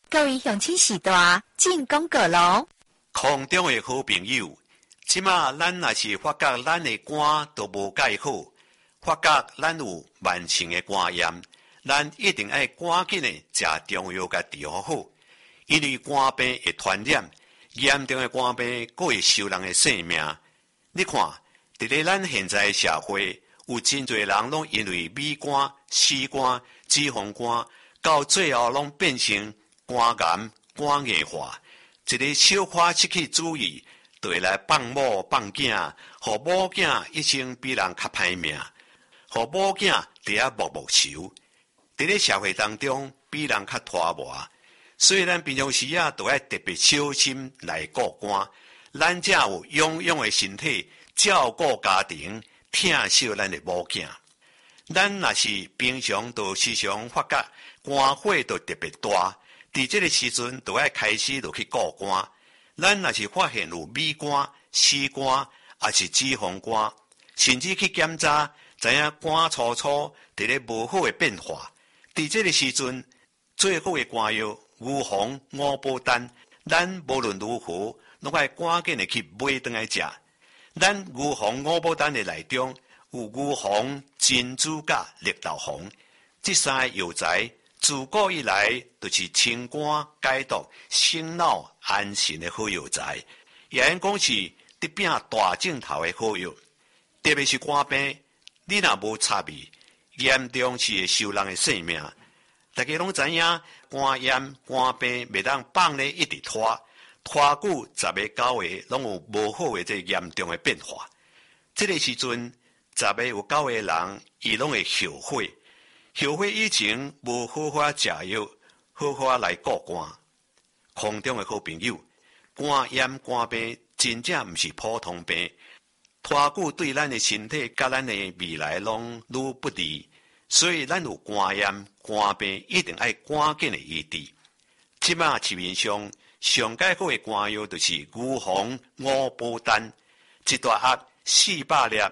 各位乡亲时代进广告咯。 空中的好朋友，即马咱若是发觉咱的肝都无介好，发觉咱有慢性的肝炎，咱一定要赶紧的食中药甲治疗好，因为肝病会传染，严重的肝病佫会收人的性命。你看，伫咧咱现在的社会，有真侪人拢因为米肝、死肝、脂肪肝，到最后拢变成肝癌、肝硬化。一个小可失去主意，就会来放某放囝，互某囝一生比人较歹命，互某囝伫遐默默愁。伫咧社会当中，比人较拖磨，所以咱平常时都要特别小心来顾肝。咱才有养养的身体，照顾家庭，疼惜咱的某囝。咱若是平常都时常发觉肝火都特别大，伫这个时阵都要开始就去顾肝。咱若是发现有米肝、死肝，也是脂肪肝，甚至去检查，知影肝粗粗伫咧无好的变化。伫这个时阵，最好的肝药牛黄、五宝丹，咱无论如何，拢要赶紧的去买回来食。咱牛黄、五宝丹的内中有牛黄、珍珠甲绿豆黄，这三个药材自古以来就是清肝解毒、醒脑安神的好药材，也因讲是得拼大镜头的好药。特别是肝病，你若无插味，严重是会收人的性命。大家拢知影，肝炎、肝病袂当放咧一直拖久10个9个，拢有无好的这严重的变化。这个时阵，10个有9个人，伊拢会后悔。后悔以前无好好食药，好好来顾肝。空中的好朋友，肝炎、肝病真正毋是普通病，拖久对咱的身体甲咱的未来拢愈不利。所以咱有肝炎、肝病，一定要赶紧的医治。即马市面上上介好的肝药就是牛黄、五宝丹，一大盒400粒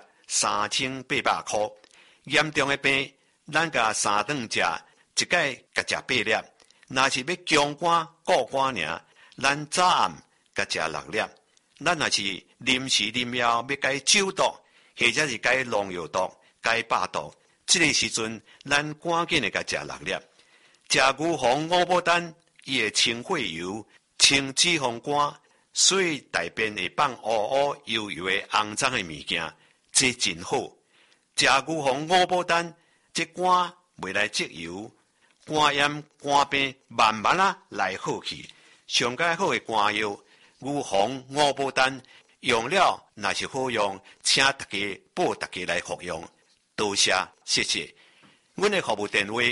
，3800块。严重的病，咱甲3顿食，一届甲食8粒。若是要强肝顾肝尔，咱早暗甲食6粒。咱若是临时临要要解酒毒，或者是解农药毒、解百毒，这个时阵咱赶紧的甲食6粒。食牛黄、五宝丹，伊会清血油、清脂肪肝，所以大便会放乌乌油油的肮脏的物件，这真好。食牛黄、五宝丹，这肝袂来积油，肝炎、肝病慢慢来好去。上介好的肝药牛黄、五宝丹，用了若是好用，请大家报大家来服用。多谢，谢谢。阮的服务电话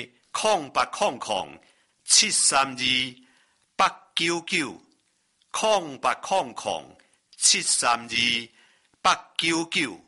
：0800-732-899，0800-732-899。